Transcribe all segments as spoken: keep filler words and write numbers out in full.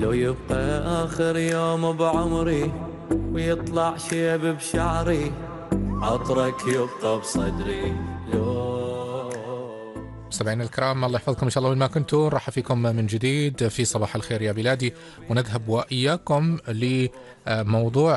لو يبقى آخر يوم بعمري ويطلع شيب بشعري، عطرك يبقى بصدري. لو مستمعينا الكرام، الله يحفظكم إن شاء الله وين ما كنتوا. نرحب فيكم من جديد في صباح الخير يا بلادي، ونذهب وإياكم لموضوع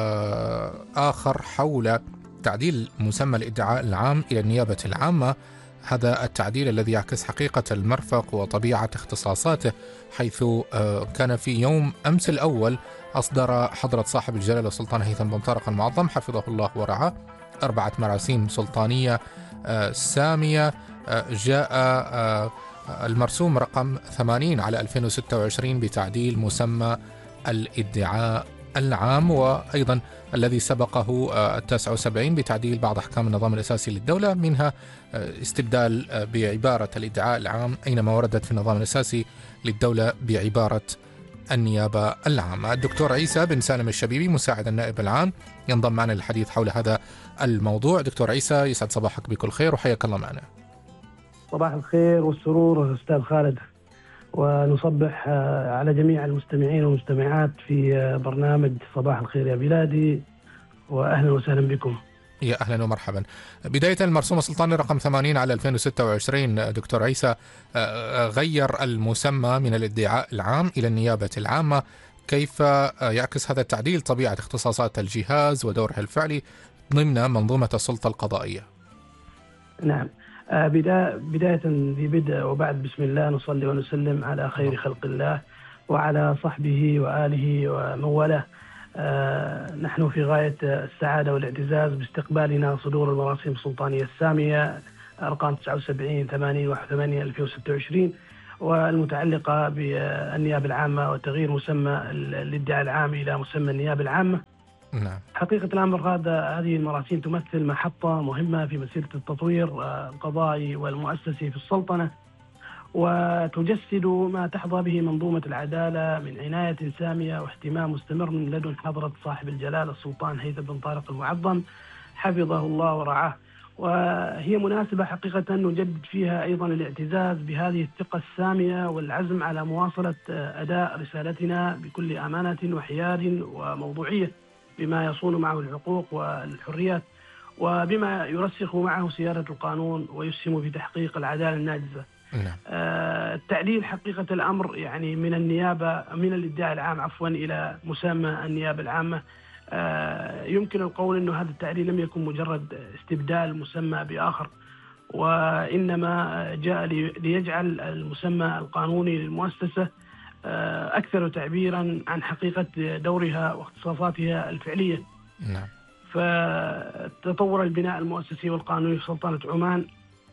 آخر حول تعديل مسمى الادعاء العام إلى النيابة العامة. هذا التعديل الذي يعكس حقيقة المرفق وطبيعة اختصاصاته، حيث كان في يوم أمس الأول أصدر حضرة صاحب الجلالة السلطان هيثم بن طارق المعظم حفظه الله ورعاه أربعة مراسيم سلطانية سامية. جاء المرسوم رقم ثمانين على ألفين وستة وعشرين بتعديل مسمى الادعاء العام، وأيضا الذي سبقه التاسع وسبعين بتعديل بعض أحكام النظام الأساسي للدولة، منها استبدال بعبارة الادعاء العام أينما وردت في النظام الأساسي للدولة بعبارة النيابة العامة. الدكتور عيسى بن سالم الشبيبي مساعد النائب العام ينضم معنا للحديث حول هذا الموضوع. دكتور عيسى، يسعد صباحك بكل خير وحياك الله معنا. صباح الخير والسرور أستاذ خالد، ونصبح على جميع المستمعين والمستمعات في برنامج صباح الخير يا بلادي، وأهلا وسهلا بكم. يا أهلا ومرحبا. بداية، المرسوم السلطاني رقم ثمانين على ألفين وستة وعشرين دكتور عيسى غير المسمى من الادعاء العام إلى النيابة العامة. كيف يعكس هذا التعديل طبيعة اختصاصات الجهاز ودورها الفعلي ضمن منظومة السلطة القضائية؟ نعم، بداية ذي بدء وبعد بسم الله نصلي ونسلم على خير خلق الله وعلى صحبه وآله ومن والاه. آه نحن في غاية السعادة والاعتزاز باستقبالنا صدور المراسيم السلطانية السامية أرقام تسعة وسبعين ثمانين واحد وثمانين ألفين وستة وعشرين، والمتعلقة بالنيابة العامة وتغيير مسمى الادعاء العام إلى مسمى النيابة العامة. نعم. حقيقة الأمر هذا هذه المراسيم تمثل محطة مهمة في مسيرة التطوير القضائي والمؤسسي في السلطنة، وتجسد ما تحظى به منظومة العدالة من عناية سامية واهتمام مستمر من لدن حضرة صاحب الجلالة السلطان هيثم بن طارق المعظم حفظه الله ورعاه. وهي مناسبة حقيقة نجدد فيها أيضا الاعتزاز بهذه الثقة السامية والعزم على مواصلة أداء رسالتنا بكل أمانة وحياد وموضوعية، بما يصون معه الحقوق والحريات، وبما يرسخ معه سيادة القانون ويسهم في تحقيق العدالة الناجزة. نعم. آه التعديل حقيقة الأمر يعني من النيابة من الادعاء العام عفوا إلى مسمى النيابة العامة. آه يمكن القول أنه هذا التعديل لم يكن مجرد استبدال مسمى بآخر، وإنما جاء ليجعل المسمى القانوني للمؤسسة أكثر تعبيرا عن حقيقة دورها واختصاصاتها الفعلية. نعم. فتطور البناء المؤسسي والقانوني في سلطنة عمان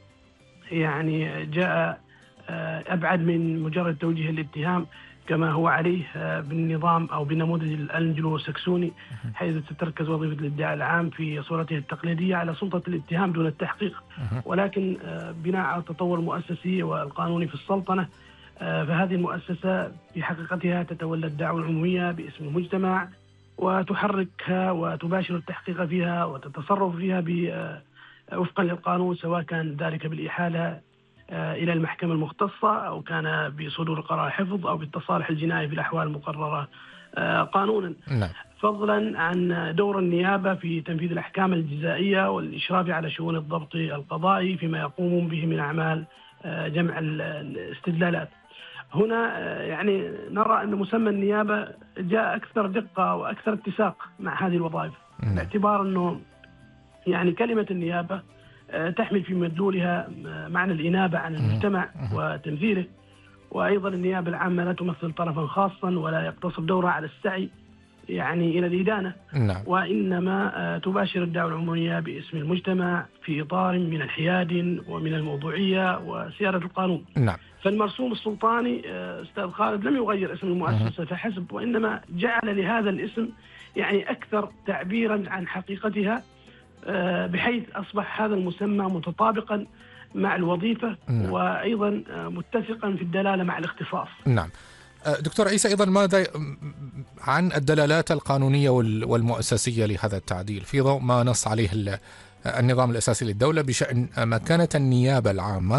يعني جاء أبعد من مجرد توجيه الاتهام كما هو عليه بالنظام أو بنموذج الأنجلو ساكسوني، حيث تتركز وظيفة الادعاء العام في صورته التقليدية على سلطة الاتهام دون التحقيق، ولكن بناء على التطور المؤسسي والقانوني في السلطنة، فهذه المؤسسة في حقيقتها تتولى الدعوة العمومية باسم المجتمع وتحركها وتباشر التحقيق فيها وتتصرف فيها وفقا للقانون، سواء كان ذلك بالإحالة إلى المحكمة المختصة أو كان بصدور قرار حفظ أو بالتصالح الجنائي في الأحوال المقررة قانونا. نعم. فضلا عن دور النيابة في تنفيذ الأحكام الجزائية والإشراف على شؤون الضبط القضائي فيما يقوم به من أعمال جمع الاستدلالات. هنا يعني نرى أن مسمى النيابة جاء أكثر دقة وأكثر اتساق مع هذه الوظائف، باعتبار أنه يعني كلمة النيابة تحمل في مدلولها معنى الإنابة عن المجتمع وتنفيذه، وأيضا النيابة العامة لا تمثل طرفا خاصا ولا يقتصر دورها على السعي يعني إلى الإدانة. نعم. وإنما تباشر الدعوة العمومية باسم المجتمع في إطار من الحياد ومن الموضوعية وسيادة القانون. نعم. فالمرسوم السلطاني أستاذ خالد لم يغير اسم المؤسسة فحسب، وإنما جعل لهذا الاسم يعني أكثر تعبيرا عن حقيقتها، بحيث أصبح هذا المسمى متطابقا مع الوظيفة. نعم. وأيضا متسقا في الدلالة مع الاختصاص. نعم. دكتور عيسى، أيضا ماذا عن الدلالات القانونية والمؤسسية لهذا التعديل في ضوء ما نص عليه النظام الأساسي للدولة بشأن مكانة النيابة العامة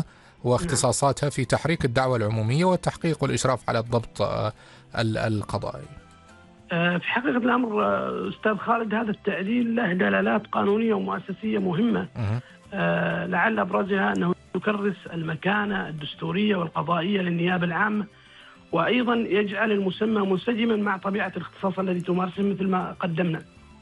واختصاصاتها في تحريك الدعوة العمومية والتحقيق والإشراف على الضبط القضائي. في حقيقة الأمر أستاذ خالد، هذا التعديل له دلالات قانونية ومؤسسية مهمة. أه لعل أبرزها أنه يكرس المكانة الدستورية والقضائية للنيابة العامة، وأيضا يجعل المسمى منسجما مع طبيعة الاختصاص الذي تمارسه مثل ما قدمنا.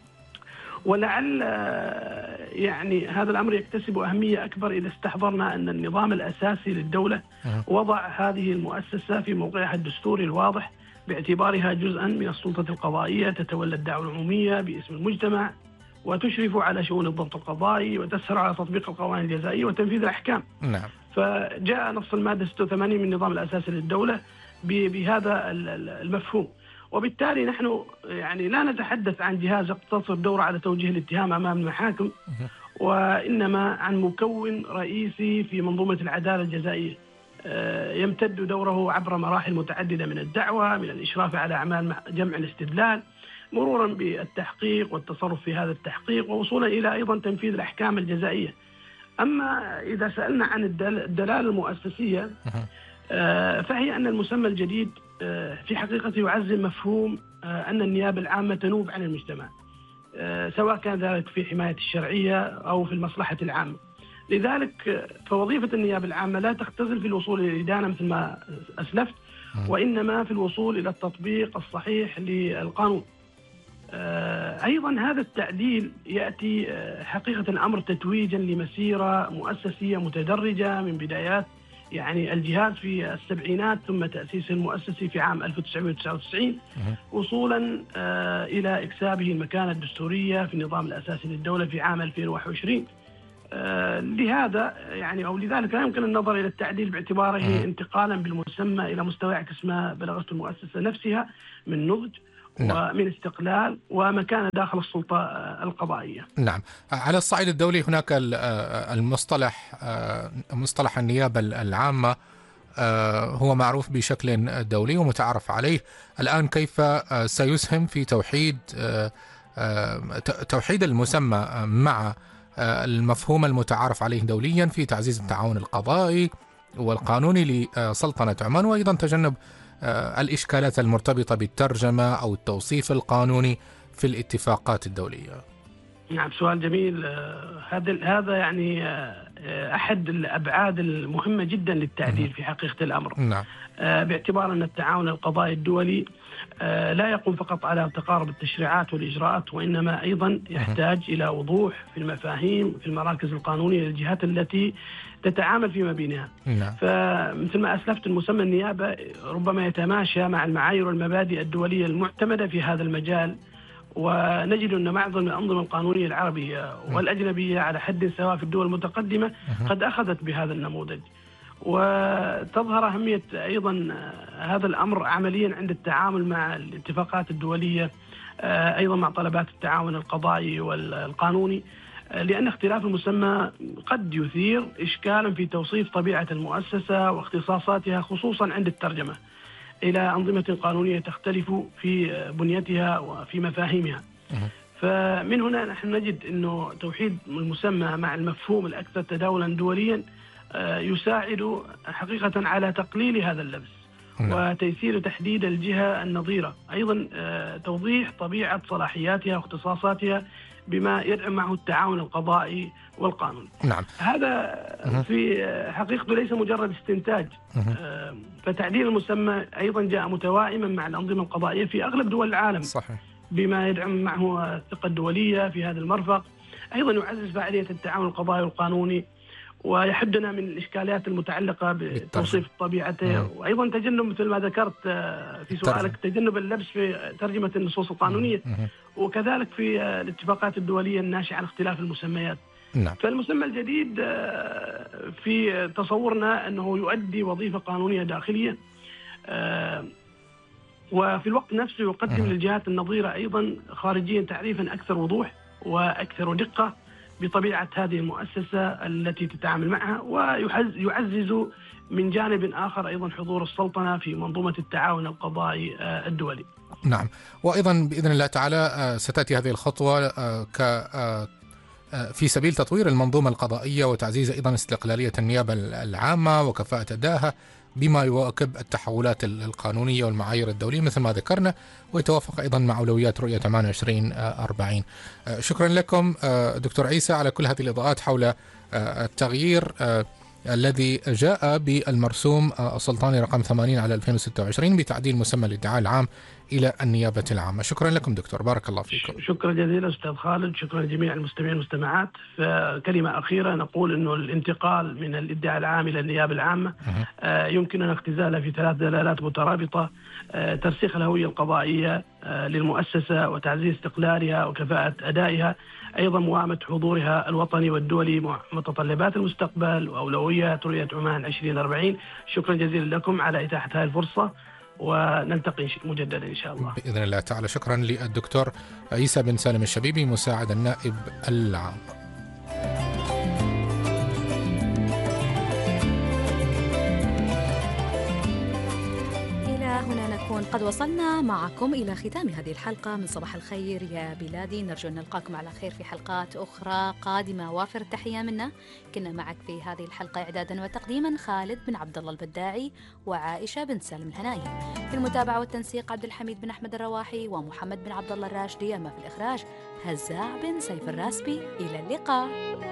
ولعل يعني هذا الأمر يكتسب أهمية أكبر إذا استحضرنا أن النظام الأساسي للدولة وضع هذه المؤسسة في موقعها الدستوري الواضح باعتبارها جزءا من السلطة القضائية تتولى الدعوة العمومية باسم المجتمع، وتشرف على شؤون الضبط القضائي، وتسهر على تطبيق القوانين الجزائية وتنفيذ الأحكام. نعم. فجاء نص المادة ستة وثمانين من النظام الأساسي للدولة بهذا المفهوم، وبالتالي نحن يعني لا نتحدث عن جهاز يقتصر دوره على توجيه الاتهام أمام المحاكم، وإنما عن مكون رئيسي في منظومة العدالة الجزائية يمتد دوره عبر مراحل متعددة من الدعوة، من الإشراف على أعمال جمع الاستدلال، مرورا بالتحقيق والتصرف في هذا التحقيق، ووصولا إلى أيضا تنفيذ الأحكام الجزائية. أما إذا سألنا عن الدلالة المؤسسية فهي أن المسمى الجديد في حقيقة يعزم مفهوم أن النيابة العامة تنوب عن المجتمع، سواء كان ذلك في حماية الشرعية أو في المصلحة العامة. لذلك فوظيفة النيابة العامة لا تختزل في الوصول إلى الإدانة مثل ما أسلفت، وإنما في الوصول إلى التطبيق الصحيح للقانون. أيضا هذا التعديل يأتي حقيقة الأمر تتويجا لمسيرة مؤسسية متدرجة من بدايات يعني الجهاز في السبعينات، ثم تأسيس المؤسسي في عام ألف وتسعمائة وتسعة وتسعين، وصولا إلى إكسابه المكانة الدستورية في النظام الأساسي للدولة في عام ألفين وواحد وعشرين. لهذا يعني أو لذلك لا يمكن النظر إلى التعديل باعتباره انتقالا بالمسمى إلى مستوى يعكس ما بلغته المؤسسة نفسها من نضج نعم. ومن استقلال ومكانة داخل السلطة القضائية. نعم. على الصعيد الدولي هناك المصطلح مصطلح النيابة العامة هو معروف بشكل دولي ومتعارف عليه. الآن كيف سيسهم في توحيد توحيد المسمى مع المفهوم المتعارف عليه دوليا في تعزيز التعاون القضائي والقانوني لسلطنة عمان، وأيضا تجنب الإشكالات المرتبطة بالترجمة أو التوصيف القانوني في الاتفاقات الدولية؟ نعم، سؤال جميل. هذا هذا يعني أحد الأبعاد المهمة جدا للتعديل في حقيقة الأمر. نعم. باعتبار أن التعاون القضائي الدولي لا يقوم فقط على تقارب التشريعات والإجراءات، وإنما أيضا يحتاج إلى وضوح في المفاهيم في المراكز القانونية للجهات التي تتعامل فيما بينها. نعم. فمثل ما أسلفت المسمى النيابة ربما يتماشى مع المعايير والمبادئ الدولية المعتمدة في هذا المجال، ونجد أن معظم الأنظمة القانونية العربية والأجنبية على حد سواء في الدول المتقدمة قد أخذت بهذا النموذج، وتظهر أهمية أيضا هذا الأمر عمليا عند التعامل مع الاتفاقات الدولية، أيضا مع طلبات التعاون القضائي والقانوني، لأن اختلاف المسمى قد يثير إشكالا في توصيف طبيعة المؤسسة واختصاصاتها، خصوصا عند الترجمة إلى أنظمة قانونية تختلف في بنيتها وفي مفاهيمها. فمن هنا نحن نجد أنه توحيد المسمى مع المفهوم الأكثر تداولا دوليا يساعد حقيقة على تقليل هذا اللبس وتيسير تحديد الجهة النظيرة، أيضا توضيح طبيعة صلاحياتها واختصاصاتها بما يدعم معه التعاون القضائي والقانوني. نعم. هذا في حقيقته ليس مجرد استنتاج، فتعديل المسمى أيضا جاء متوائما مع الأنظمة القضائية في أغلب دول العالم. صحيح. بما يدعم معه الثقة الدولية في هذا المرفق، أيضا يعزز فعالية التعاون القضائي والقانوني، ويحدنا من الإشكاليات المتعلقة بتوصيف طبيعته، وأيضا تجنب مثل ما ذكرت في سؤالك تجنب اللبس في ترجمة النصوص القانونية، وكذلك في الاتفاقات الدولية الناشئة عن اختلاف المسميات. نعم. فالمسمى الجديد في تصورنا أنه يؤدي وظيفة قانونية داخلية، وفي الوقت نفسه يقدم للجهات النظيرة أيضا خارجيا تعريفا أكثر وضوح وأكثر دقة بطبيعة هذه المؤسسة التي تتعامل معها، ويعزز من جانب آخر أيضا حضور السلطنة في منظومة التعاون القضائي الدولي. نعم. وأيضا بإذن الله تعالى ستأتي هذه الخطوة في سبيل تطوير المنظومة القضائية وتعزيز أيضا استقلالية النيابة العامة وكفاءة أدائها بما يواكب التحولات القانونية والمعايير الدولية مثل ما ذكرنا، ويتوافق أيضا مع أولويات رؤية عمان عشرين أربعين. شكرا لكم دكتور عيسى على كل هذه الإضاءات حول التغيير الذي جاء بالمرسوم السلطاني رقم ثمانين على ألفين وستة وعشرين بتعديل مسمى الادعاء العام إلى النيابة العامة. شكرا لكم دكتور، بارك الله فيكم. شكرا جزيلا أستاذ خالد، شكرا لجميع المستمعين والمستمعات. فكلمة أخيرة نقول أنه الانتقال من الادعاء العام إلى النيابة العامة أه. يمكننا اختزالها في ثلاث دلالات مترابطة: أه ترسيخ الهوية القضائية أه للمؤسسة وتعزيز استقلالها وكفاءة أدائها، أيضا موائمة حضورها الوطني والدولي متطلبات المستقبل وأولويات رؤية عمان عشرين أربعين. شكرا جزيلا لكم على إتاحة هذه الفرصة، ونلتقي مجددا إن شاء الله بإذن الله تعالى. شكرا للدكتور عيسى بن سالم الشبيبي مساعد النائب العام. قد وصلنا معكم إلى ختام هذه الحلقة من صباح الخير يا بلادي. نرجو أن نلقاكم على خير في حلقات أخرى قادمة. وافر التحية منا. كنا معك في هذه الحلقة إعدادا وتقديما خالد بن عبد الله البداعي وعائشة بن سالم الهنائي، في المتابعة والتنسيق عبد الحميد بن أحمد الرواحي ومحمد بن عبد الله الراشدي، أما في الإخراج هزاع بن سيف الراسبي. إلى اللقاء.